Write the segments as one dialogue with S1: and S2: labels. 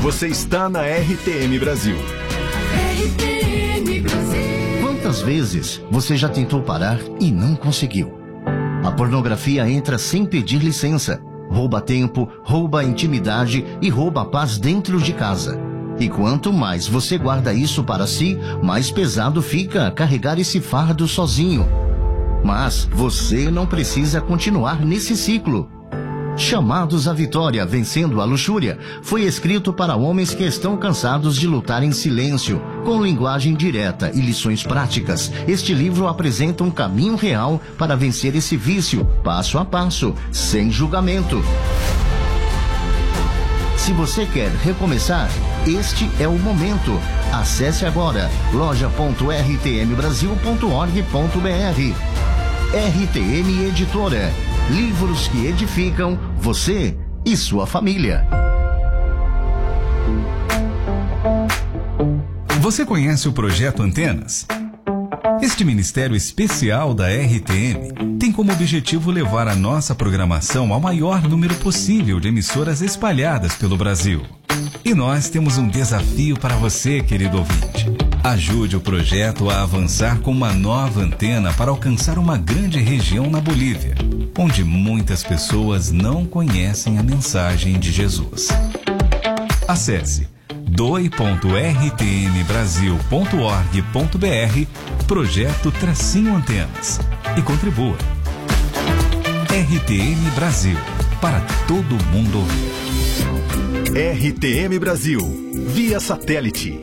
S1: Você está na RTM Brasil.
S2: RTM Brasil.
S3: Quantas vezes você já tentou parar e não conseguiu? A pornografia entra sem pedir licença. Rouba tempo, rouba intimidade e rouba a paz dentro de casa. E quanto mais você guarda isso para si, mais pesado fica carregar esse fardo sozinho. Mas você não precisa continuar nesse ciclo. Chamados à Vitória, Vencendo a Luxúria, foi escrito para homens que estão cansados de lutar em silêncio, com linguagem direta e lições práticas. Este livro apresenta um caminho real para vencer esse vício, passo a passo, sem julgamento. Se você quer recomeçar, este é o momento. Acesse agora loja.rtmbrasil.org.br. RTM Editora. Livros que edificam você e sua família.
S4: Você conhece o Projeto Antenas? Este ministério especial da RTM tem como objetivo levar a nossa programação ao maior número possível de emissoras espalhadas pelo Brasil. E nós temos um desafio para você, querido ouvinte. Ajude o projeto a avançar com uma nova antena para alcançar uma grande região na Bolívia, onde muitas pessoas não conhecem a mensagem de Jesus. Acesse doe.rtmbrasil.org.br Projeto-Antenas e contribua. RTM Brasil, para todo mundo ouvir.
S1: RTM Brasil, via satélite.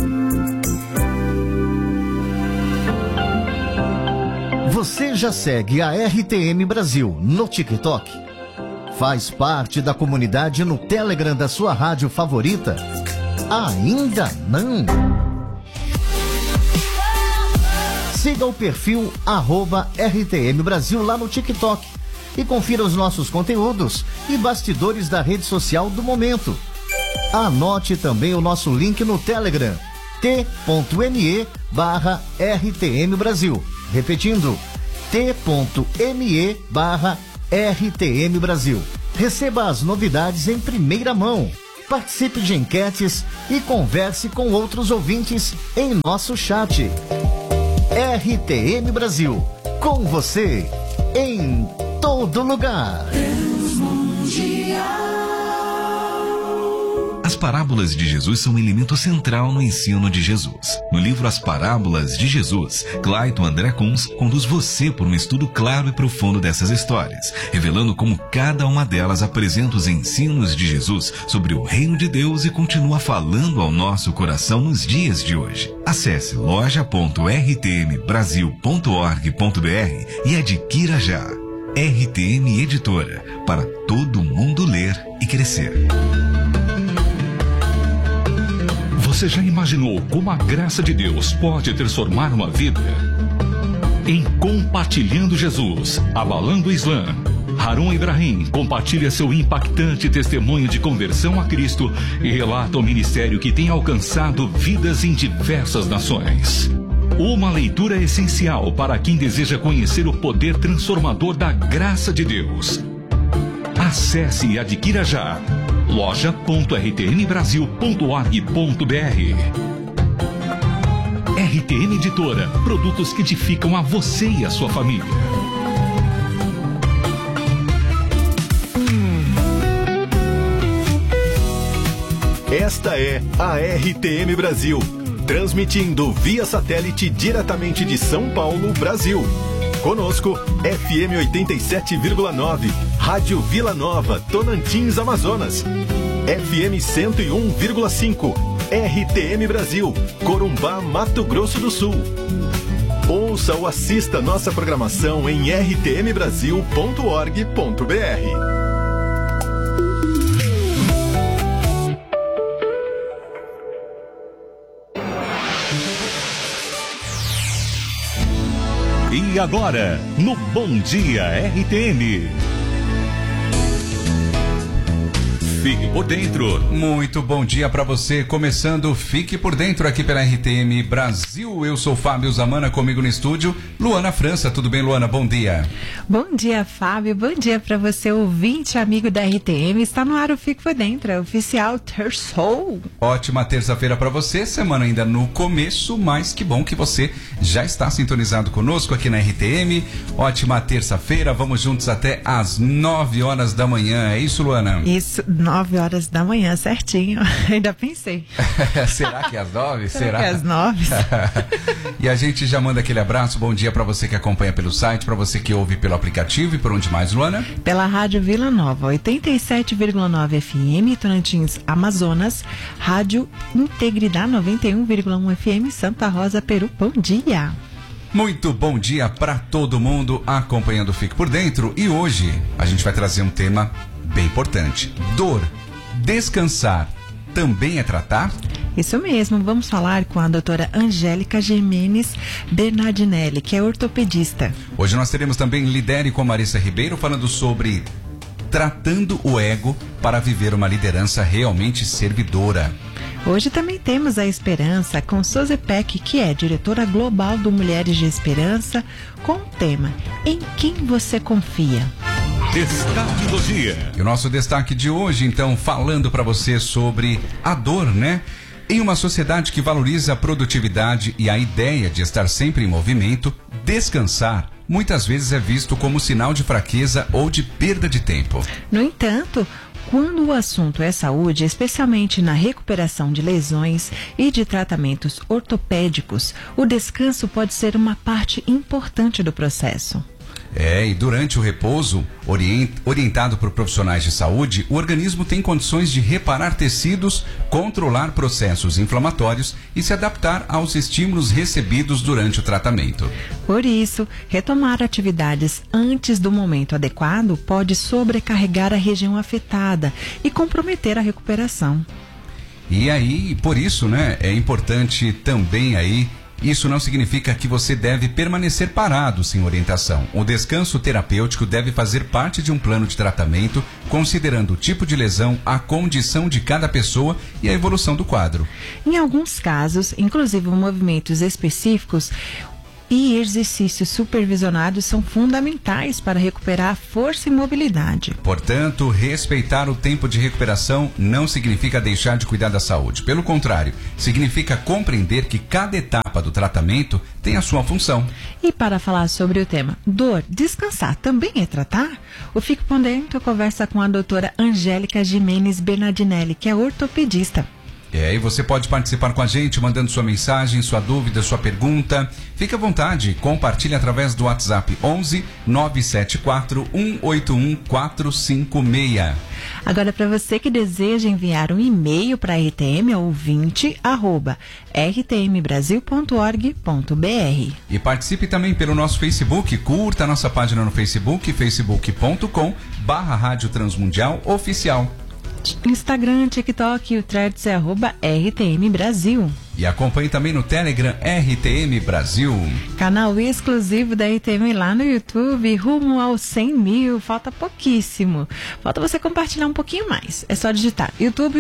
S3: Você já segue a RTM Brasil no TikTok? Faz parte da comunidade no Telegram da sua rádio favorita? Ainda não? Siga o perfil @RTM Brasil lá no TikTok e confira os nossos conteúdos e bastidores da rede social do momento. Anote também o nosso link no Telegram, t.me/RTM Brasil. Repetindo, t.me/RTM Brasil. Receba as novidades em primeira mão. Participe de enquetes e converse com outros ouvintes em nosso chat. RTM Brasil, com você, em todo lugar.
S4: As parábolas de Jesus são um elemento central no ensino de Jesus. No livro As Parábolas de Jesus, Clayton André Kunz conduz você por um estudo claro e profundo dessas histórias, revelando como cada uma delas apresenta os ensinos de Jesus sobre o reino de Deus e continua falando ao nosso coração nos dias de hoje. Acesse loja.rtmbrasil.org.br e adquira já. RTM Editora, para todo mundo ler e crescer.
S5: Você já imaginou como a graça de Deus pode transformar uma vida? Em Compartilhando Jesus, Abalando o Islã, Harun Ibrahim compartilha seu impactante testemunho de conversão a Cristo e relata o ministério que tem alcançado vidas em diversas nações. Uma leitura essencial para quem deseja conhecer o poder transformador da graça de Deus. Acesse e adquira já loja.rtmbrasil.org.br. RTM Editora, produtos que edificam a você e a sua família.
S1: Esta é a RTM Brasil, transmitindo via satélite diretamente de São Paulo, Brasil. Conosco, FM 87,9, Rádio Vila Nova, Tonantins, Amazonas. FM 101,5, RTM Brasil, Corumbá, Mato Grosso do Sul. Ouça ou assista nossa programação em rtmbrasil.org.br.
S5: E agora, no Bom Dia RTM. Fique por dentro.
S4: Muito bom dia para você, começando Fique por Dentro aqui pela RTM Brasil. Eu sou Fábio Zamana, comigo no estúdio, Luana França. Tudo bem, Luana? Bom dia.
S2: Bom dia, Fábio. Bom dia para você, ouvinte, amigo da RTM. Está no ar o Fique por Dentro, oficial Terçou.
S4: Ótima terça-feira para você, semana ainda no começo, mas que bom que você já está sintonizado conosco aqui na RTM. Ótima terça-feira, vamos juntos até às 9 horas da manhã, é isso, Luana?
S2: Isso, 9 horas da manhã, certinho. Ainda pensei.
S4: Será que é às 9?
S2: Será que é às 9?
S4: E a gente já manda aquele abraço, bom dia para você que acompanha pelo site, para você que ouve pelo aplicativo e por onde mais, Luana?
S2: Pela Rádio Vila Nova, 87,9 FM, Tocantins, Amazonas, Rádio Integridade 91,1 FM, Santa Rosa, Peru. Bom dia!
S4: Muito bom dia para todo mundo acompanhando o Fique por Dentro. E hoje a gente vai trazer um tema bem importante. Dor. Descansar também é tratar?
S2: Isso mesmo, vamos falar com a doutora Angélica Jimenez Bernardinelli, que é ortopedista.
S4: Hoje nós teremos também Lidere com a Marissa Ribeiro falando sobre tratando o ego para viver uma liderança realmente servidora.
S2: Hoje também temos a Esperança com Suzy Peck, que é diretora global do Mulheres de Esperança, com o tema Em Quem Você Confia?
S5: Destaque do dia.
S4: E o nosso destaque de hoje, então, falando para você sobre a dor, né? Em uma sociedade que valoriza a produtividade e a ideia de estar sempre em movimento, descansar muitas vezes é visto como sinal de fraqueza ou de perda de tempo.
S2: No entanto, quando o assunto é saúde, especialmente na recuperação de lesões e de tratamentos ortopédicos, o descanso pode ser uma parte importante do processo.
S4: E durante o repouso, orientado por profissionais de saúde, o organismo tem condições de reparar tecidos, controlar processos inflamatórios e se adaptar aos estímulos recebidos durante o tratamento.
S2: Por isso, retomar atividades antes do momento adequado pode sobrecarregar a região afetada e comprometer a recuperação.
S4: E aí, por isso, né, é importante também aí. Isso não significa que você deve permanecer parado sem orientação. O descanso terapêutico deve fazer parte de um plano de tratamento, considerando o tipo de lesão, a condição de cada pessoa e a evolução do quadro.
S2: Em alguns casos, inclusive movimentos específicos e exercícios supervisionados são fundamentais para recuperar a força e mobilidade.
S4: Portanto, respeitar o tempo de recuperação não significa deixar de cuidar da saúde. Pelo contrário, significa compreender que cada etapa do tratamento tem a sua função.
S2: E para falar sobre o tema dor, descansar também é tratar? O Fique por Dentro conversa com a doutora Angélica Jimenez Bernardinelli, que é ortopedista.
S4: E você pode participar com a gente, mandando sua mensagem, sua dúvida, sua pergunta. Fique à vontade, compartilhe através do WhatsApp 11 974 181 456.
S2: Agora, para você que deseja enviar um e-mail para a RTM, é ouvinte@rtmbrasil.org.br.
S4: E participe também pelo nosso Facebook, curta a nossa página no Facebook, facebook.com/Rádio Transmundial Oficial.
S2: Instagram, TikTok e o Threads é @RTM Brasil.
S4: E acompanhe também no Telegram RTM Brasil.
S2: Canal exclusivo da RTM lá no YouTube, rumo aos 100 mil, falta pouquíssimo. Falta você compartilhar um pouquinho mais. É só digitar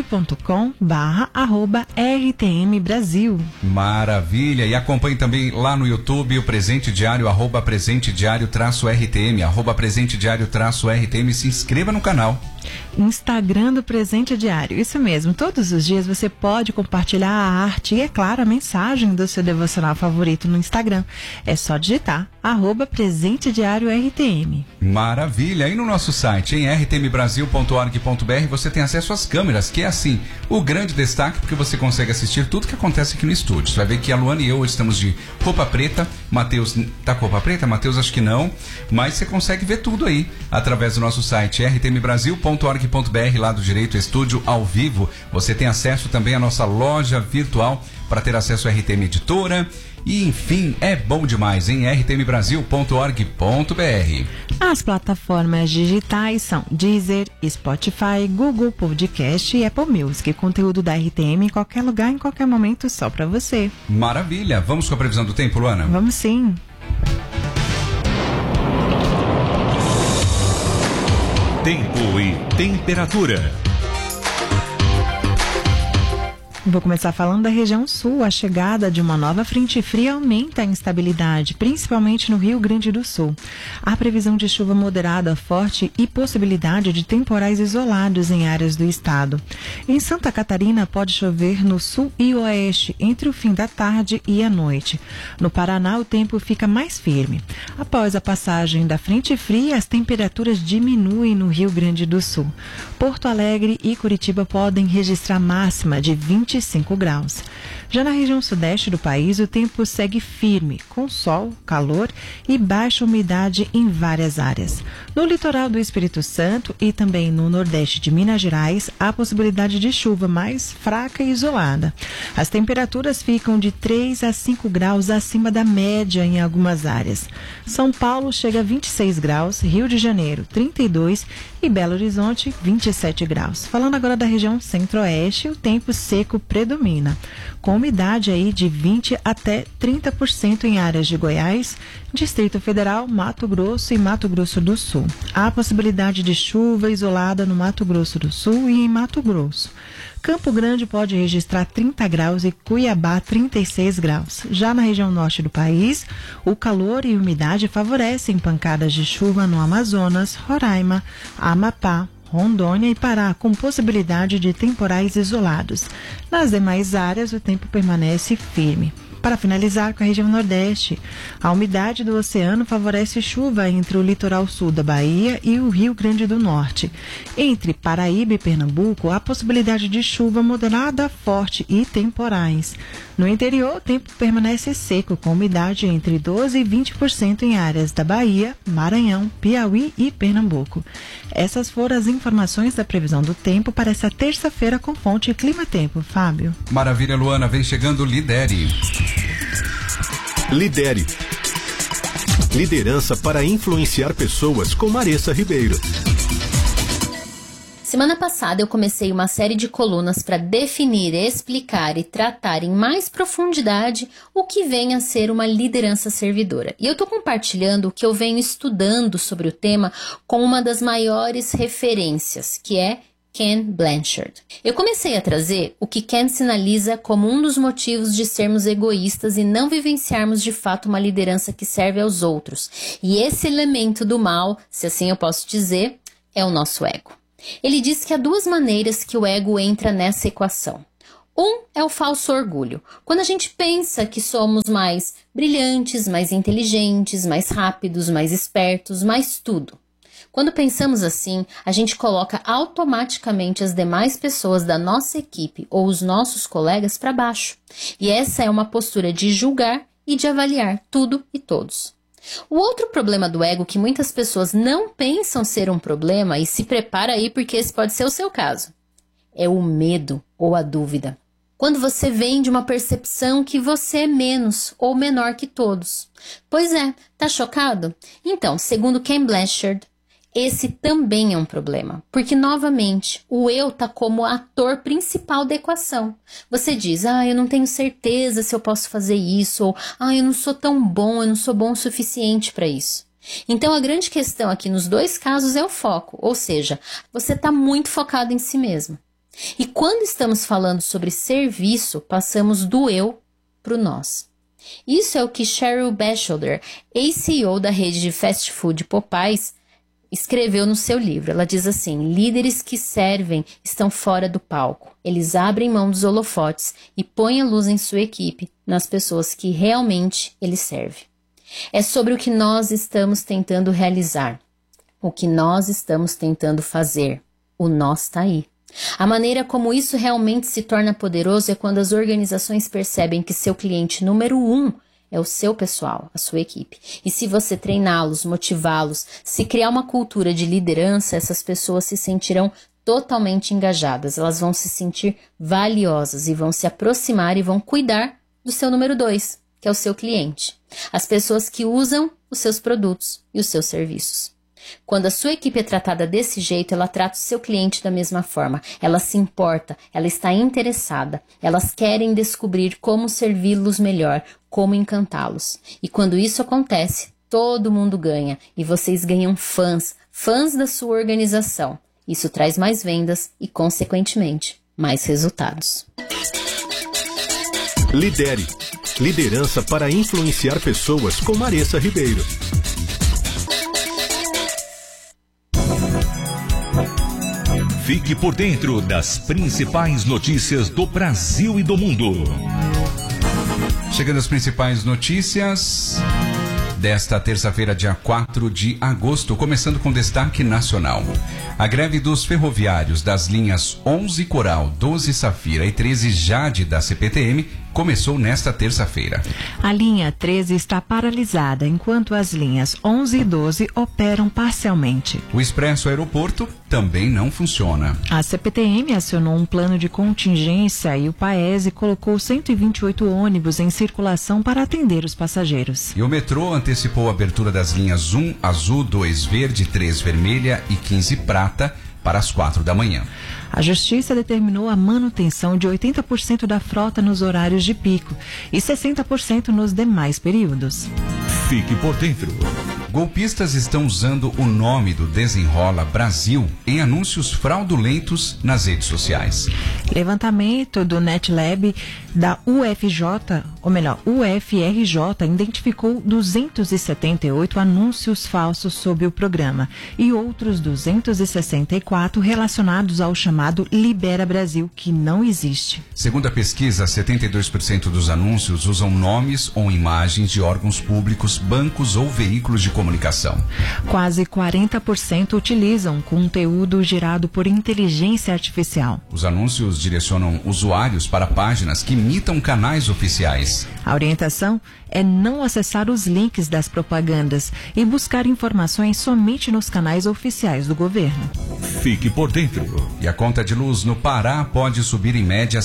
S2: youtube.com/RTM Brasil.
S4: Maravilha! E acompanhe também lá no YouTube o Presente Diário, @Presente Diário-RTM, @Presente Diário-RTM. Se inscreva no canal.
S2: Instagram do Presente Diário, isso mesmo. Todos os dias você pode compartilhar a arte e, é claro, a mensagem do seu devocional favorito no Instagram. É só digitar @Presente Diário RTM.
S4: Maravilha! E no nosso site, em rtmbrasil.org.br, você tem acesso às câmeras, que é assim, o grande destaque, porque você consegue assistir tudo que acontece aqui no estúdio. Você vai ver que a Luana e eu estamos de roupa preta. Matheus tá com roupa preta? Matheus acho que não, mas você consegue ver tudo aí através do nosso site rtmbrasil.org.br, lado direito, estúdio ao vivo. Você tem acesso também à nossa loja virtual para ter acesso à RTM Editora. E, enfim, é bom demais em rtmbrasil.org.br.
S2: As plataformas digitais são Deezer, Spotify, Google Podcast e Apple Music. Conteúdo da RTM em qualquer lugar, em qualquer momento, só para você.
S4: Maravilha! Vamos com a previsão do tempo, Luana?
S2: Vamos sim.
S5: Tempo e temperatura.
S2: Vou começar falando da região sul. A chegada de uma nova frente fria aumenta a instabilidade, principalmente no Rio Grande do Sul. Há previsão de chuva moderada, forte e possibilidade de temporais isolados em áreas do estado. Em Santa Catarina, pode chover no sul e oeste entre o fim da tarde e a noite. No Paraná, o tempo fica mais firme. Após a passagem da frente fria, as temperaturas diminuem no Rio Grande do Sul. Porto Alegre e Curitiba podem registrar máxima de 25 graus. Já na região sudeste do país, o tempo segue firme, com sol, calor e baixa umidade em várias áreas. No litoral do Espírito Santo e também no nordeste de Minas Gerais, há possibilidade de chuva mais fraca e isolada. As temperaturas ficam de 3 a 5 graus acima da média em algumas áreas. São Paulo chega a 26 graus, Rio de Janeiro 32 e Belo Horizonte 27 graus. Falando agora da região centro-oeste, o tempo seco predomina, com umidade aí de 20 até 30% em áreas de Goiás, Distrito Federal, Mato Grosso e Mato Grosso do Sul. Há possibilidade de chuva isolada no Mato Grosso do Sul e em Mato Grosso. Campo Grande pode registrar 30 graus e Cuiabá 36 graus. Já na região norte do país, o calor e umidade favorecem pancadas de chuva no Amazonas, Roraima, Amapá, Rondônia e Pará, com possibilidade de temporais isolados. Nas demais áreas, o tempo permanece firme. Para finalizar com a região nordeste, a umidade do oceano favorece chuva entre o litoral sul da Bahia e o Rio Grande do Norte. Entre Paraíba e Pernambuco, há possibilidade de chuva moderada, forte e temporais. No interior, o tempo permanece seco, com umidade entre 12% e 20% em áreas da Bahia, Maranhão, Piauí e Pernambuco. Essas foram as informações da previsão do tempo para essa terça-feira com fonte Clima Tempo. Fábio.
S6: Maravilha, Luana. Vem chegando Lidere.
S1: Lidere. Liderança para influenciar pessoas com Maressa Ribeiro.
S7: Semana passada eu comecei uma série de colunas para definir, explicar e tratar em mais profundidade o que vem a ser uma liderança servidora. E eu estou compartilhando o que eu venho estudando sobre o tema com uma das maiores referências, que é Ken Blanchard. Eu comecei a trazer o que Ken sinaliza como um dos motivos de sermos egoístas e não vivenciarmos de fato uma liderança que serve aos outros. E esse elemento do mal, se assim eu posso dizer, é o nosso ego. Ele diz que há duas maneiras que o ego entra nessa equação. Um é o falso orgulho, quando a gente pensa que somos mais brilhantes, mais inteligentes, mais rápidos, mais espertos, mais tudo. Quando pensamos assim, a gente coloca automaticamente as demais pessoas da nossa equipe ou os nossos colegas para baixo. E essa é uma postura de julgar e de avaliar tudo e todos. O outro problema do ego que muitas pessoas não pensam ser um problema, e se prepara aí porque esse pode ser o seu caso, é o medo ou a dúvida. Quando você vem de uma percepção que você é menos ou menor que todos. Pois é, tá chocado? Então, segundo Ken Blanchard, esse também é um problema, porque novamente o eu tá como ator principal da equação. Você diz, eu não tenho certeza se eu posso fazer isso, ou eu não sou tão bom, eu não sou bom o suficiente para isso. Então a grande questão aqui nos dois casos é o foco, ou seja, você tá muito focado em si mesmo. E quando estamos falando sobre serviço, passamos do eu para o nós. Isso é o que Sheryl Batchelder, ex-CEO da rede de fast food Popeyes, escreveu no seu livro. Ela diz assim: líderes que servem estão fora do palco. Eles abrem mão dos holofotes e põem a luz em sua equipe, nas pessoas que realmente eles servem. É sobre o que nós estamos tentando realizar, o que nós estamos tentando fazer. O nós está aí. A maneira como isso realmente se torna poderoso é quando as organizações percebem que seu cliente número 1 é o seu pessoal, a sua equipe. E se você treiná-los, motivá-los, se criar uma cultura de liderança, essas pessoas se sentirão totalmente engajadas. Elas vão se sentir valiosas e vão se aproximar e vão cuidar do seu número 2, que é o seu cliente. As pessoas que usam os seus produtos e os seus serviços. Quando a sua equipe é tratada desse jeito, ela trata o seu cliente da mesma forma. Ela se importa, ela está interessada. Elas querem descobrir como servi-los melhor, como encantá-los. E quando isso acontece, todo mundo ganha. E vocês ganham fãs da sua organização. Isso traz mais vendas e, consequentemente, mais resultados.
S1: Lidere. Liderança para influenciar pessoas com Maressa Ribeiro.
S5: Fique por dentro das principais notícias do Brasil e do mundo.
S6: Chegando às principais notícias desta terça-feira, dia 4 de agosto, começando com destaque nacional. A greve dos ferroviários das linhas 11 Coral, 12 Safira e 13 Jade da CPTM começou nesta terça-feira.
S2: A linha 13 está paralisada, enquanto as linhas 11 e 12 operam parcialmente.
S6: O Expresso Aeroporto também não funciona.
S2: A CPTM acionou um plano de contingência e o Paese colocou 128 ônibus em circulação para atender os passageiros.
S6: E o metrô antecipou a abertura das linhas 1 azul, 2 verde, 3 vermelha e 15 prata para as 4 da manhã.
S2: A Justiça determinou a manutenção de 80% da frota nos horários de pico e 60% nos demais períodos.
S5: Fique por dentro.
S6: Golpistas estão usando o nome do Desenrola Brasil em anúncios fraudulentos nas redes sociais.
S2: Levantamento do NetLab da UFRJ, identificou 278 anúncios falsos sobre o programa e outros 264 relacionados ao chamado Libera Brasil, que não existe.
S6: Segundo a pesquisa, 72% dos anúncios usam nomes ou imagens de órgãos públicos, bancos ou veículos de comunicação.
S2: Quase 40% utilizam conteúdo gerado por inteligência artificial.
S6: Os anúncios direcionam usuários para páginas que imitam canais oficiais.
S2: A orientação é não acessar os links das propagandas e buscar informações somente nos canais oficiais do governo.
S5: Fique por dentro.
S6: E a conta de luz no Pará pode subir em média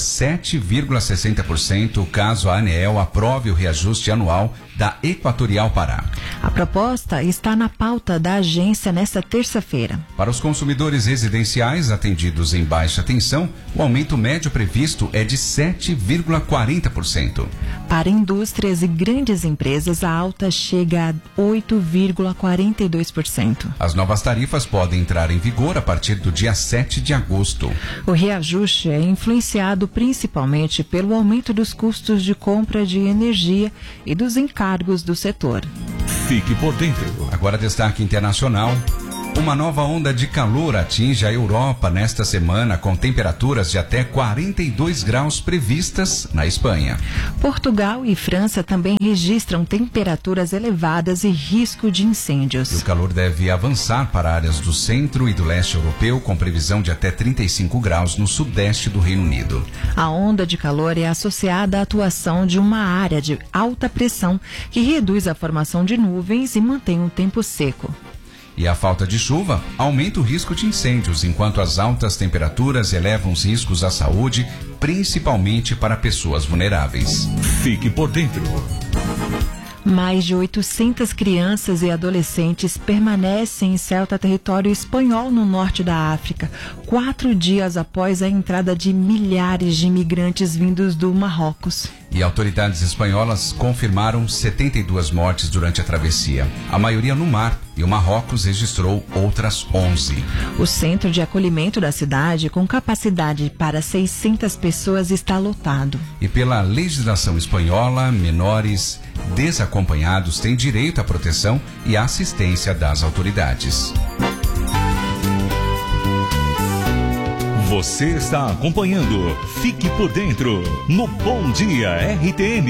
S6: 7,60% caso a ANEEL aprove o reajuste anual da Equatorial Pará.
S2: A proposta está na pauta da agência nesta terça-feira.
S6: Para os consumidores residenciais atendidos em baixa tensão, o aumento médio previsto é de 7,40%.
S2: Para indústrias e grandes empresas, a alta chega a 8,42%.
S6: As novas tarifas podem entrar em vigor a partir do dia 7 de agosto.
S2: O reajuste é influenciado principalmente pelo aumento dos custos de compra de energia e dos encargos do setor.
S5: Fique por dentro.
S6: Agora destaque internacional. Uma nova onda de calor atinge a Europa nesta semana, com temperaturas de até 42 graus previstas na Espanha.
S2: Portugal e França também registram temperaturas elevadas e risco de incêndios.
S6: E o calor deve avançar para áreas do centro e do leste europeu, com previsão de até 35 graus no sudeste do Reino Unido.
S2: A onda de calor é associada à atuação de uma área de alta pressão que reduz a formação de nuvens e mantém o tempo seco.
S6: E a falta de chuva aumenta o risco de incêndios, enquanto as altas temperaturas elevam os riscos à saúde, principalmente para pessoas vulneráveis.
S5: Fique por dentro.
S2: Mais de 800 crianças e adolescentes permanecem em Ceuta, território espanhol no norte da África, 4 dias após a entrada de milhares de imigrantes vindos do Marrocos.
S6: E autoridades espanholas confirmaram 72 mortes durante a travessia, a maioria no mar, e o Marrocos registrou outras 11.
S2: O centro de acolhimento da cidade, com capacidade para 600 pessoas, está lotado.
S6: E pela legislação espanhola, menores desacompanhados têm direito à proteção e à assistência das autoridades.
S5: Você está acompanhando Fique por Dentro no Bom Dia RTM.